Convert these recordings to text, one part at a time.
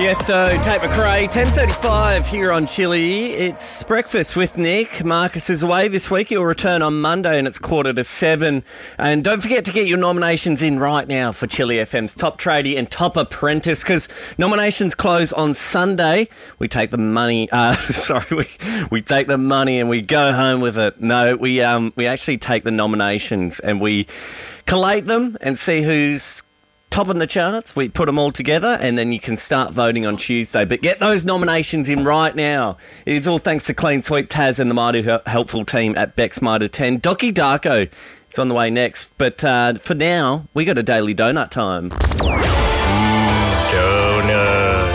Yes, so Tate McRae, 10:35 here on Chili. It's breakfast with Nick. Marcus is away this week. He'll return on Monday and it's 6:45. And don't forget to get your nominations in right now for Chili FM's Top Tradie and Top Apprentice, because nominations close on Sunday. We take the money, we take the money and we go home with it. No, we actually take the nominations and we collate them and see who's top in the charts. We put them all together and then you can start voting on Tuesday. But get those nominations in right now. It is all thanks to Clean Sweep, Taz and the mighty helpful team at Beck's Mitre 10. Docky Darko is on the way next. But for now, we got a daily donut time. Donut.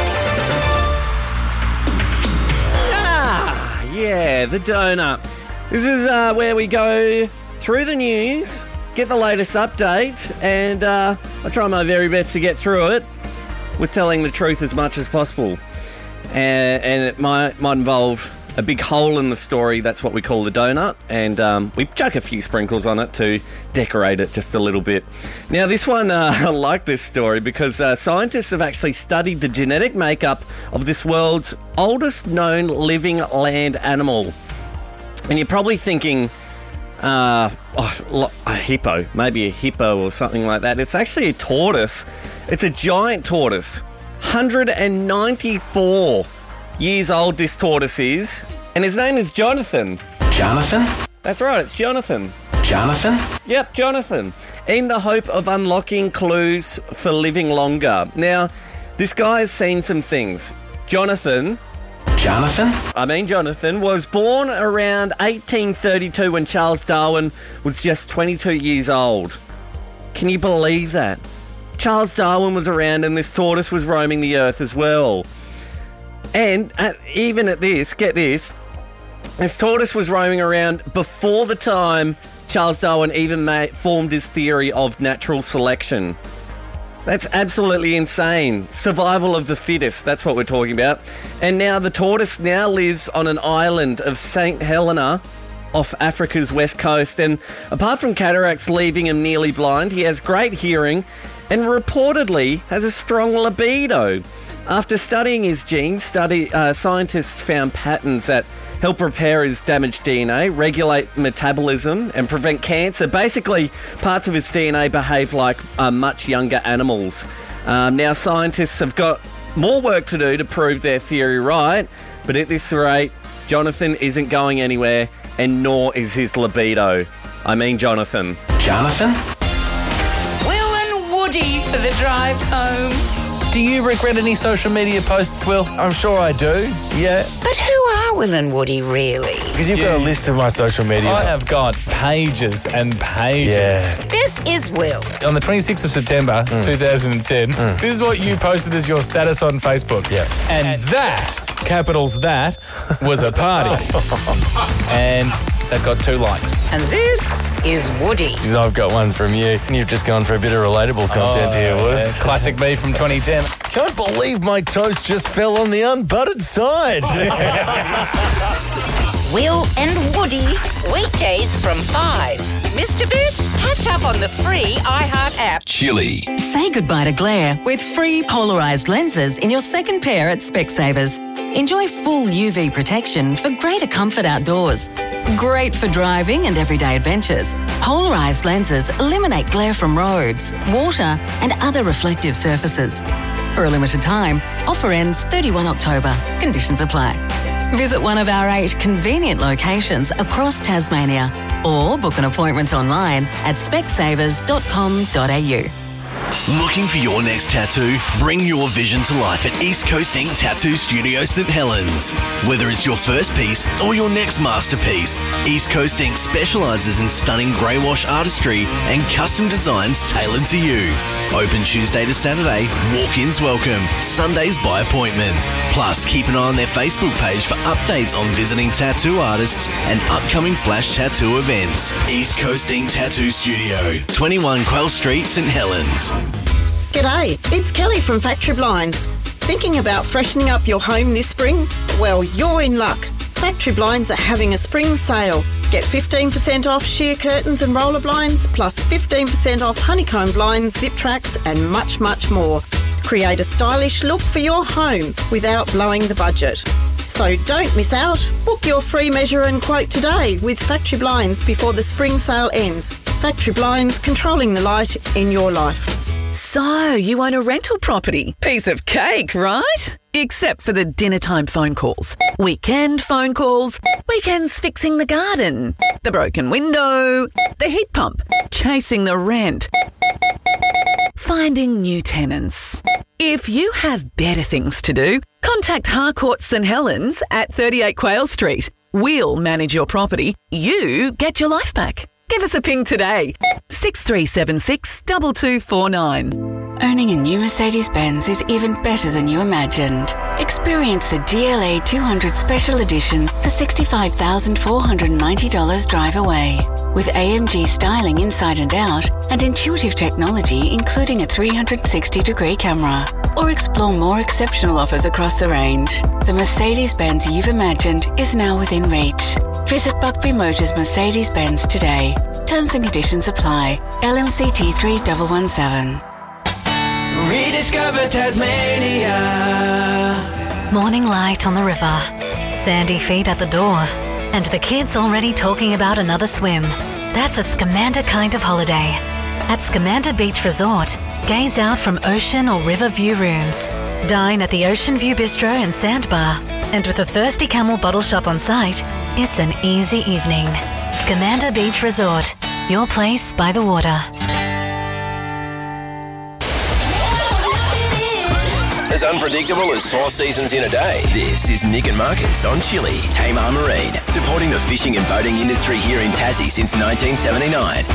Yeah, the donut. This is where we go through the news, get the latest update, and I try my very best to get through it with telling the truth as much as possible. And it might involve a big hole in the story. That's what we call the donut. And we chuck a few sprinkles on it to decorate it just a little bit. Now, this one, I like this story because scientists have actually studied the genetic makeup of this world's oldest known living land animal. And you're probably thinking, a hippo, maybe a hippo or something like that. It's actually a tortoise. It's a giant tortoise. 194 years old this tortoise is, and his name is Jonathan. Jonathan? That's right, it's Jonathan. Jonathan? Yep, Jonathan. In the hope of unlocking clues for living longer. Now, this guy has seen some things. Jonathan was born around 1832 when Charles Darwin was just 22 years old. Can you believe that? Charles Darwin was around and this tortoise was roaming the earth as well. And even at this, get this, this tortoise was roaming around before the time Charles Darwin even formed his theory of natural selection. That's absolutely insane. Survival of the fittest, that's what we're talking about. And now the tortoise now lives on an island of St. Helena off Africa's west coast. And apart from cataracts leaving him nearly blind, he has great hearing and reportedly has a strong libido. After studying his genes, scientists found patterns that help repair his damaged DNA, regulate metabolism and prevent cancer. Basically, parts of his DNA behave like much younger animals. Now, scientists have got more work to do to prove their theory right, but at this rate, Jonathan isn't going anywhere, and nor is his libido. I mean Jonathan. Jonathan? Will and Woody for the drive home. Do you regret any social media posts, Will? I'm sure I do, yeah. But who are Will and Woody, really? Because you've got a list of my social media. I have got pages and pages. Yeah. This is Will. On the 26th of September, 2010, this is what you posted as your status on Facebook. Yeah. And that, capitals that, was a party. And that got 2 likes. And this is Woody. Because I've got one from you. You've just gone for a bit of relatable content here, Woods. Yeah, classic me from 2010. Can't believe my toast just fell on the unbuttered side. Will and Woody, weekdays from 5. Missed a bit? Catch up on the free iHeart app. Chili. Say goodbye to glare with free polarised lenses in your second pair at Specsavers. Enjoy full UV protection for greater comfort outdoors. Great for driving and everyday adventures. Polarised lenses eliminate glare from roads, water and other reflective surfaces. For a limited time, offer ends 31 October. Conditions apply. Visit one of our 8 convenient locations across Tasmania or book an appointment online at specsavers.com.au. Looking for your next tattoo? Bring your vision to life at East Coast Ink Tattoo Studio St Helens. Whether it's your first piece or your next masterpiece, East Coast Ink specialises in stunning grey wash artistry and custom designs tailored to you. Open Tuesday to Saturday, walk-ins welcome, Sundays by appointment. Plus, keep an eye on their Facebook page for updates on visiting tattoo artists and upcoming flash tattoo events. East Coast Ink Tattoo Studio, 21 Quell Street, St Helens. G'day, it's Kelly from Factory Blinds. Thinking about freshening up your home this spring? Well, you're in luck. Factory Blinds are having a spring sale. Get 15% off sheer curtains and roller blinds, plus 15% off honeycomb blinds, zip tracks and much, much more. Create a stylish look for your home without blowing the budget. So don't miss out. Book your free measure and quote today with Factory Blinds before the spring sale ends. Factory Blinds, controlling the light in your life. So, you own a rental property. Piece of cake, right? Except for the dinner time phone calls, weekend phone calls, weekends fixing the garden, the broken window, the heat pump, chasing the rent, finding new tenants. If you have better things to do, contact Harcourt St Helens at 38 Quayle Street. We'll manage your property. You get your life back. Give us a ping today. 6376 2249. Owning a new Mercedes-Benz is even better than you imagined. Experience the GLA 200 Special Edition for $65,490 drive away. With AMG styling inside and out and intuitive technology including a 360-degree camera. Or explore more exceptional offers across the range. The Mercedes-Benz you've imagined is now within reach. Visit Buckby Motors Mercedes-Benz today. Terms and conditions apply. LMCT 3117. Rediscover Tasmania. Morning light on the river, sandy feet at the door, and the kids already talking about another swim. That's a Scamander kind of holiday. At Scamander Beach Resort, gaze out from ocean or river view rooms. Dine at the Ocean View Bistro and Sandbar. And with a Thirsty Camel bottle shop on site, it's an easy evening. Scamander Beach Resort, your place by the water. As unpredictable as 4 seasons in a day. This is Nick and Marcus on Chili, Tamar Marine, supporting the fishing and boating industry here in Tassie since 1979.